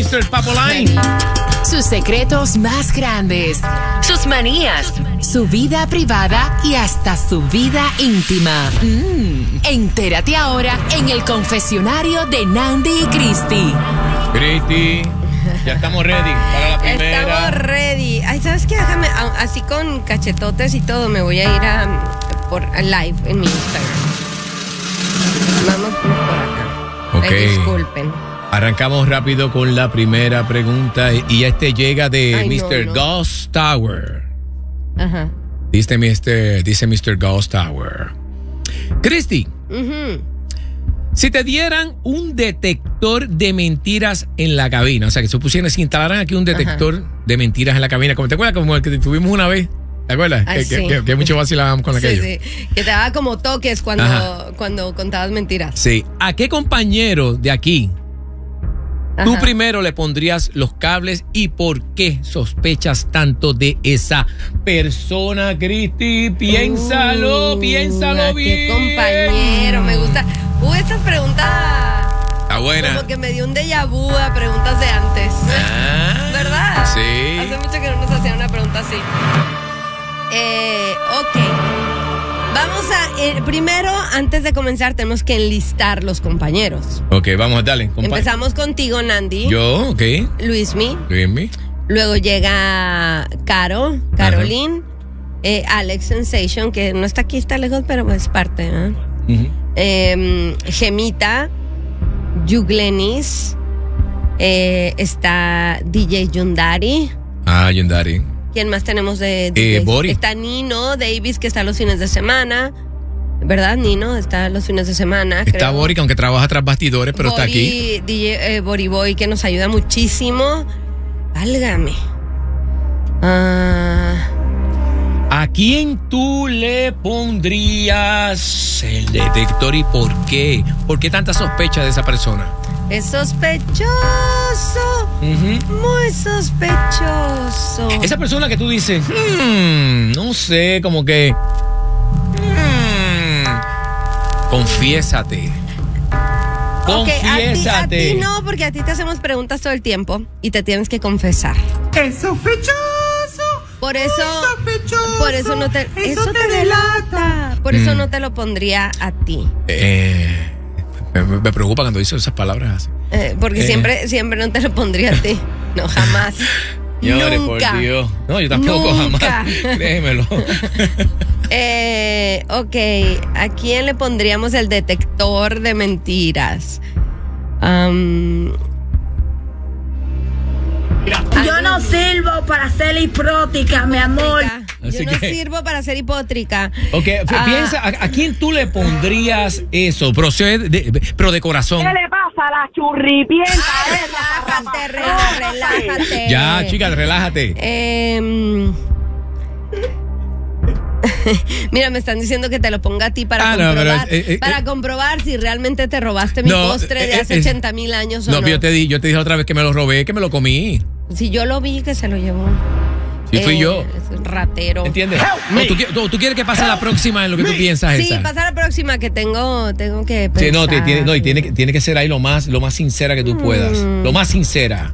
Mr. Papoline. Sus secretos más grandes, sus manías, su vida privada y hasta su vida íntima. Entérate ahora en el confesionario de Nandy y Christy. Christy, ya estamos ready para la primera. Estamos ready. Ay, ¿sabes qué? Déjame, así con cachetotes y todo, me voy a ir por live en mi Instagram. Vamos por acá. Ok. Ay, disculpen. Arrancamos rápido con la primera pregunta y llega de Ay, Mr. no. Ghost Tower. Ajá. Dice Mr. Ghost Tower. Christy, si te dieran un detector de mentiras en la cabina, o sea, que si instalaran aquí un detector de mentiras en la cabina, como te acuerdas como el que tuvimos una vez, ¿te acuerdas? Ay, sí. Que mucho vacilábamos con aquello. Sí. Que te daba como toques cuando contabas mentiras. Sí. ¿A qué compañero de aquí tú primero le pondrías los cables y por qué sospechas tanto de esa persona, Christy? Piénsalo bien. Qué compañero, me gusta. Esta pregunta Está buena. como que me dio un déjà vu a preguntas de antes. ¿Verdad? Sí. Hace mucho que no nos hacían una pregunta así. Ok. Vamos a, primero, antes de comenzar, tenemos que enlistar los compañeros. Ok, vamos, dale. Empezamos contigo, Nandy. Yo, ok. Luismi. Luismi. Luego llega Caroline. Alex Sensation, que no está aquí, está lejos, pero es parte. Gemita. Yuglenis. Está DJ Yundari. Yundari. ¿Quién más tenemos de DJs? Bori. Está Nino Davis, que está los fines de semana. ¿Verdad, Nino? Está los fines de semana. Está creo. Bori, que aunque trabaja tras bastidores, pero Bori, está aquí. DJ Bori Boy, que nos ayuda muchísimo. Válgame. ¿A quién tú le pondrías el detector y por qué? ¿Por qué tanta sospecha de esa persona? Es sospechoso. Muy sospechoso. Esa persona que tú dices, no sé, como que... confiésate. Confiésate. A ti no, porque a ti te hacemos preguntas todo el tiempo y te tienes que confesar. Es sospechoso. Por eso, sospechoso. por eso no te, eso te delata. Por eso no te lo pondría a ti. Me preocupa cuando dices esas palabras así. Porque siempre no te lo pondría a ti. No, jamás. Señores, Nunca. por Dios. No, yo tampoco, Nunca. jamás. Créemelo. Ok, ¿a quién le pondríamos el detector de mentiras? Yo no sirvo para ser hiprótica, mi amor. Así Yo no que- sirvo para ser hipótrica. Ok, piensa, ¿a quién tú le pondrías eso? Pero de corazón. ¿Qué le pasa a la churripienta? Relájate. Ya, chicas, relájate. Mira, me están diciendo que te lo ponga a ti para No, comprobar, pero para comprobar si realmente te robaste mi postre de hace 80,000 años o no. No, yo te dije otra vez que me lo robé, que me lo comí. Si yo lo vi que se lo llevó. Sí, fui yo. Es un ratero. ¿Entiendes? No, ¿tú quieres que pase la próxima en lo que tú piensas, Sí, esa? pasa la próxima que tengo que pensar. Sí, no, tiene que ser ahí lo más sincera que tú puedas. Lo más sincera.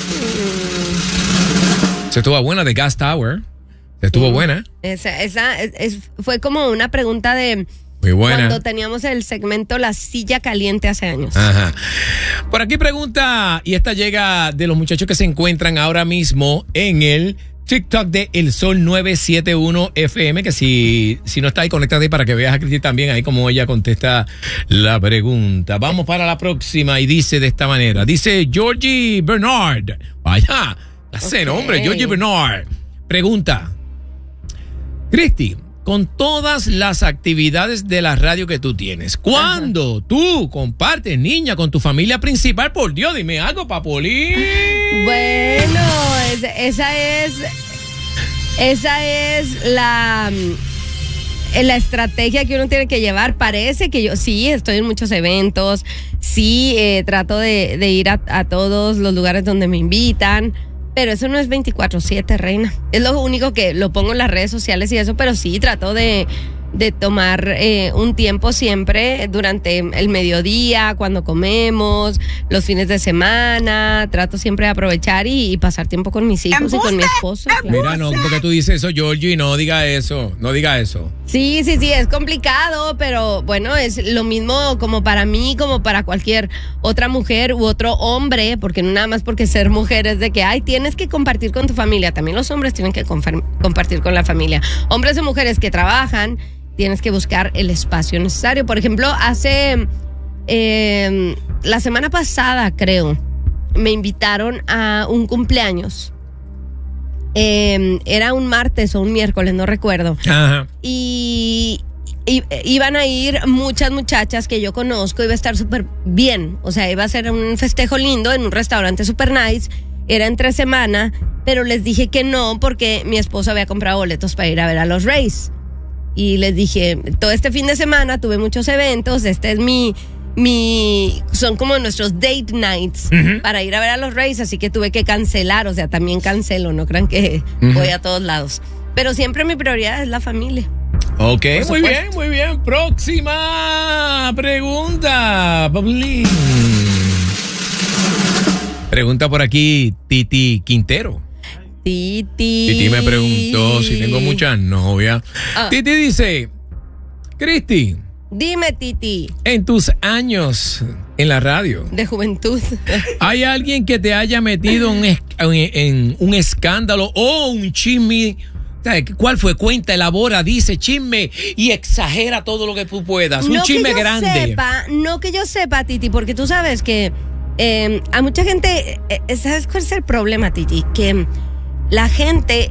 Se estuvo buena de Gas Tower. Se estuvo buena. Fue como una pregunta de Muy buena. cuando teníamos el segmento La Silla Caliente hace años. Ajá. Por aquí pregunta, y esta llega de los muchachos que se encuentran ahora mismo en el TikTok de El Sol 971 FM, que si no está ahí, conéctate para que veas a Cristi también ahí como ella contesta la pregunta. Vamos para la próxima y dice de esta manera. Dice Georgie Bernard. Vaya, hace nombre, Georgie Bernard. Pregunta. Cristi, con todas las actividades de la radio que tú tienes, ¿cuándo tú compartes, niña, con tu familia principal? Por Dios, dime algo, Papolín. Bueno, esa es la estrategia que uno tiene que llevar. Parece que yo sí estoy en muchos eventos, sí trato de ir a todos los lugares donde me invitan. Pero eso no es 24/7, reina. Es lo único que lo pongo en las redes sociales y eso, pero sí trato de de tomar un tiempo siempre durante el mediodía, cuando comemos, los fines de semana. Trato siempre de aprovechar y pasar tiempo con mis hijos y con mi esposo. Claro. Mira, no, porque tú dices eso, Georgie, y no diga eso. No diga eso. Sí, es complicado, pero bueno, es lo mismo como para mí, como para cualquier otra mujer u otro hombre, porque no nada más porque ser mujer es de que, ay, tienes que compartir con tu familia. También los hombres tienen que compartir con la familia. Hombres y mujeres que trabajan, tienes que buscar el espacio necesario. Por ejemplo, hace la semana pasada, creo, me invitaron a un cumpleaños. Era un martes o un miércoles, no recuerdo. Ajá. Y iban a ir muchas muchachas que yo conozco. Iba a estar súper bien. O sea, iba a ser un festejo lindo en un restaurante super nice. Era entre semana, pero les dije que no porque mi esposo había comprado boletos para ir a ver a los Rays. Y les dije, todo este fin de semana tuve muchos eventos. Este es son como nuestros date nights para ir a ver a los Rays, así que tuve que cancelar. O sea, también cancelo, no crean que voy a todos lados. Pero siempre mi prioridad es la familia. Ok, muy bien. Próxima pregunta, Pablín. Pregunta por aquí Titi Quintero. Titi me preguntó si tengo muchas novias. Titi dice, Cristi, dime, Titi, en tus años en la radio de juventud, ¿hay alguien que te haya metido en un escándalo o un chisme? ¿Cuál fue? Cuenta, elabora, dice, chisme y exagera todo lo que tú puedas. Un chisme grande. No que yo sepa, Titi, porque tú sabes que a mucha gente, ¿sabes cuál es el problema, Titi? Que la gente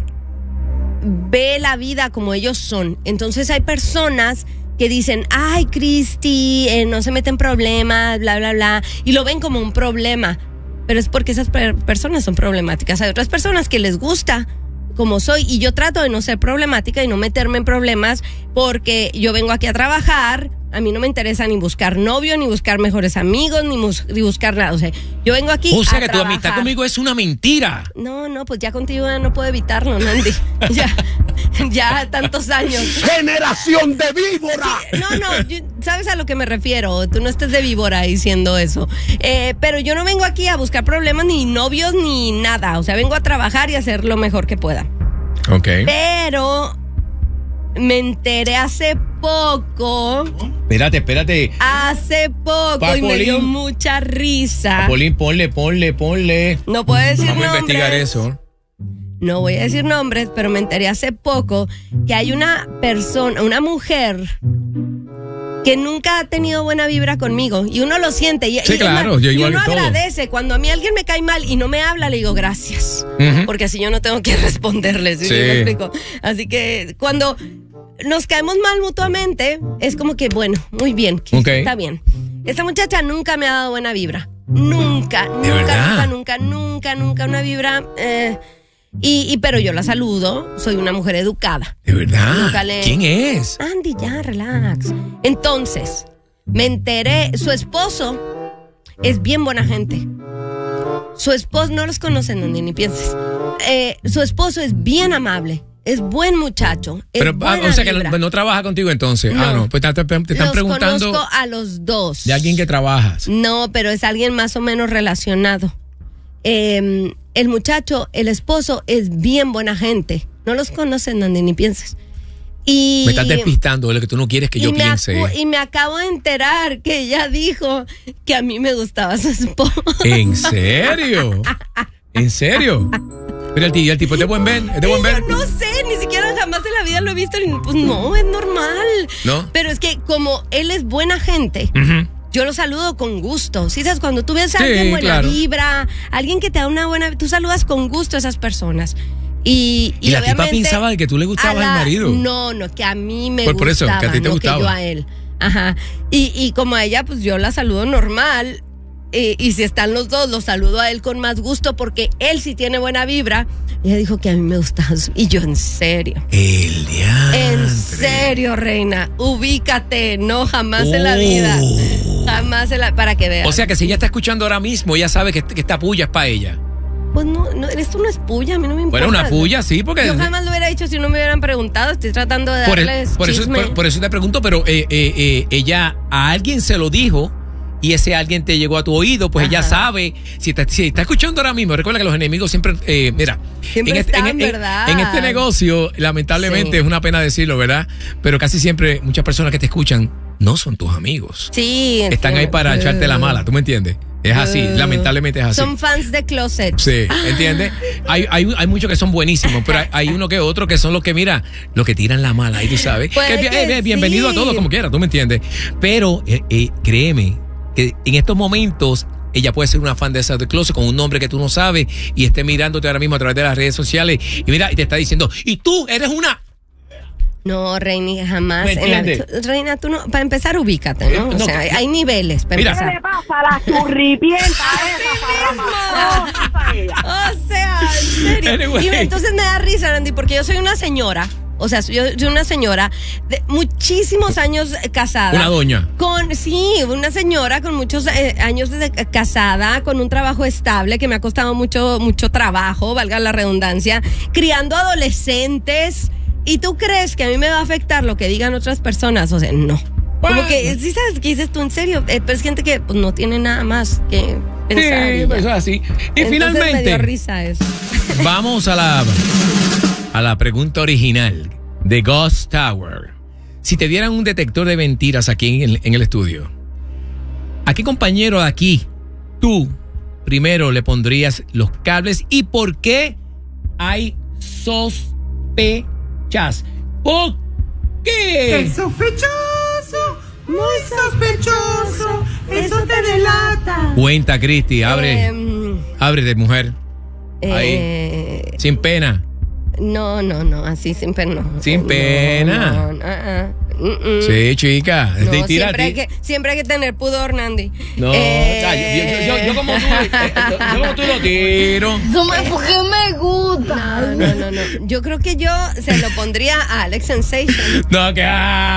ve la vida como ellos son. Entonces hay personas que dicen, ay, Cristi, no se meten problemas, bla, bla, bla, y lo ven como un problema. Pero es porque esas personas son problemáticas. Hay otras personas que les gusta como soy, y yo trato de no ser problemática y no meterme en problemas, porque yo vengo aquí a trabajar. A mí no me interesa ni buscar novio, ni buscar mejores amigos, ni buscar nada. O sea, yo vengo aquí o sea, a que trabajar. tu amistad conmigo es una mentira. No, pues ya contigo no puedo evitarlo, Nandi. ya tantos años. ¡Generación de víbora! Sí, ¿sabes a lo que me refiero? Tú no estés de víbora diciendo eso. Pero yo no vengo aquí a buscar problemas, ni novios, ni nada. O sea, vengo a trabajar y a hacer lo mejor que pueda. Ok. Pero me enteré hace poco. Espérate. Hace poco, Papolin, y me dio mucha risa. Papolin, ponle. No puedo decir Vamos nombres. a investigar eso. No voy a decir nombres, pero me enteré hace poco que hay una persona, una mujer, que nunca ha tenido buena vibra conmigo. Y uno lo siente. Sí, claro, yo igual y uno que todo. agradece. Cuando a mí alguien me cae mal y no me habla, le digo gracias. Porque así yo no tengo que responderle. ¿Sí? ¿Me explico? Así que cuando nos caemos mal mutuamente, es como que, bueno, muy bien, está bien. Esta muchacha nunca me ha dado buena vibra. Nunca una vibra. Pero yo la saludo, soy una mujer educada. ¿De verdad? ¿Quién es? Andy, ya, relax. Entonces, me enteré, su esposo es bien buena gente. Su esposo, no los conocen, Andy, ni pienses. Su esposo es bien amable. Es buen muchacho. Pero, o sea, que no trabaja contigo entonces. No, pues te están preguntando. Conozco a los dos. De alguien que trabajas. No, pero es alguien más o menos relacionado. El muchacho, el esposo, es bien buena gente. No los conocen, Andy, ni pienses. Me estás despistando de lo que tú no quieres que yo piense. Y me acabo de enterar que ella dijo que a mí me gustaba su esposo. ¿En serio? ¿En serio? Pero el tipo es de buen ver. ¿Es de buen ver? Yo no sé, ni siquiera jamás en la vida lo he visto. Pues no, es normal. ¿No? Pero es que como él es buena gente, yo lo saludo con gusto. ¿Sí sabes? Cuando tú ves a alguien buena vibra, alguien que te da una buena... Tú saludas con gusto a esas personas. Y la tipa pensaba de que tú le gustabas al marido. No, que a mí me gustaba. Por eso, que a ti te gustaba. Que yo a él. Ajá. Y como a ella, pues yo la saludo normal. Y si están los dos, los saludo a él con más gusto porque él sí tiene buena vibra. Ella dijo que a mí me gustaba. Y yo, en serio. El diantre. En serio, reina. Ubícate. No, jamás en la vida. Jamás para que veas. O sea que si ella está escuchando ahora mismo, ella sabe que esta puya es para ella. Pues no, esto no es puya, a mí no me importa. Bueno, una puya, sí, porque... Yo jamás lo hubiera dicho si no me hubieran preguntado. Estoy tratando de darles chisme. Por eso te pregunto, pero ella a alguien se lo dijo y ese alguien te llegó a tu oído, pues ella sabe. Si está escuchando ahora mismo, recuerda que los enemigos siempre... mira, siempre están, ¿verdad? En este negocio, lamentablemente, es una pena decirlo, ¿verdad? Pero casi siempre muchas personas que te escuchan no son tus amigos. Sí. Están ahí para echarte la mala, ¿tú me entiendes? Es así, lamentablemente es así. Son fans de closet. Sí, ¿entiendes? Hay muchos que son buenísimos, pero hay uno que otro que son los que, mira, los que tiran la mala, ahí tú sabes. Bienvenido a todos como quiera, ¿tú me entiendes? Pero créeme que en estos momentos ella puede ser una fan de esas de closet con un nombre que tú no sabes y esté mirándote ahora mismo a través de las redes sociales y mira, y te está diciendo, y tú eres una... No, Reini, jamás. ¿Me entiendes? Reina, tú no, para empezar, ubícate, ¿no? O sea, hay niveles para empezar. ¿Qué le pasa a la churripienta esa? O sea, en serio. Anyway. Y entonces me da risa, Randy, porque yo soy una señora. O sea, yo soy una señora de muchísimos años casada. Una doña. Sí, una señora con muchos años de casada, con un trabajo estable que me ha costado mucho trabajo, valga la redundancia, criando adolescentes. ¿Y tú crees que a mí me va a afectar lo que digan otras personas? O sea, no. Como que, ¿sí sabes qué dices tú? En serio, pero es gente que pues, no tiene nada más que pensar. Sí, pues eso es así. Y entonces finalmente, me dio risa eso. vamos a la pregunta original de Ghost Tower. Si te dieran un detector de mentiras aquí en el estudio, ¿a qué compañero de aquí tú primero le pondrías los cables y por qué hay sospechas? ¿Por qué? Es sospechoso, muy sospechoso, eso te delata. Cuenta, Cristi, ábrete, mujer. Ahí, sin pena. No, así sin pena. Sin pena. Sí, chica. No, siempre hay que tener pudor, Nandy. No, yo como tú lo tiro. ¿Por qué me gusta? No. Yo creo que yo se lo pondría a Alex Sensation. No, que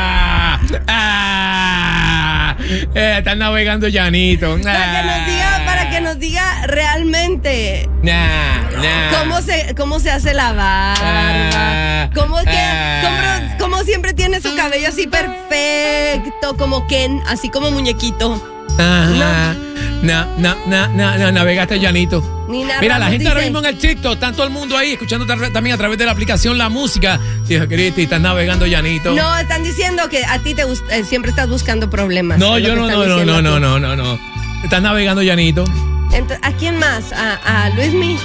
están navegando llanito. Para que nos diga realmente cómo se hace la barba. Cómo siempre tiene su cabello así perfecto, como Ken, así como muñequito. Ajá. No, navegaste llanito. Mira, la gente ahora mismo en el TikTok, está todo el mundo ahí escuchando también a través de la aplicación la música. Dijo, Cristi, estás navegando llanito. No, están diciendo que a ti siempre estás buscando problemas. No, yo no. Estás navegando llanito. Entonces, ¿a quién más? ¿A Luismi?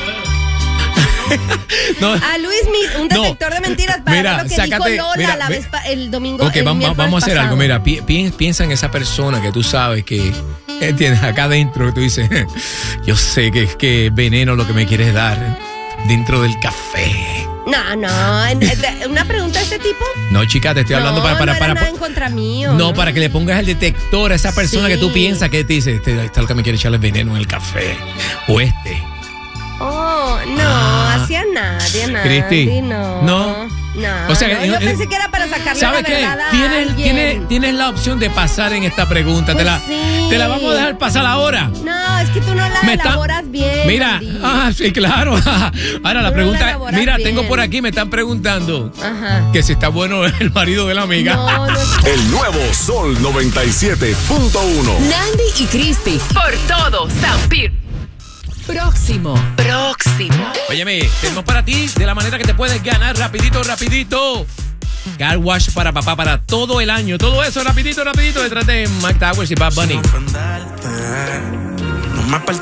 No. A Luismi, un detector de mentiras para ver lo que dijo Lola el domingo. Ok, vamos a hacer algo. Mira, piensa en esa persona que tú sabes que, ¿entiendes? Acá adentro tú dices, yo sé que veneno lo que me quieres dar dentro del café. No, una pregunta de este tipo. No, chica, te estoy hablando para nada en contra mío. No, para que le pongas el detector a esa persona que tú piensas que te dice, este lo que me quiere echarle veneno en el café. O este. Oh, no, hacía nadie. Cristi, no. O sea, yo pensé que era para sacarle ¿sabes la verdad a alguien. Tienes la opción de pasar en esta pregunta. Pues te la vamos a dejar pasar ahora. No, es que tú no la elaboras bien. Mira, sí, claro. Ahora la pregunta, mira, bien. Tengo por aquí, me están preguntando que si está bueno el marido de la amiga. No. El nuevo Sol 97.1. Nandy y Cristi, por todo San Pir. Próximo. Óyeme, tenemos para ti de la manera que te puedes ganar rapidito. Car wash para papá para todo el año. Todo eso rapidito detrás de Mike Towers y Bad Bunny.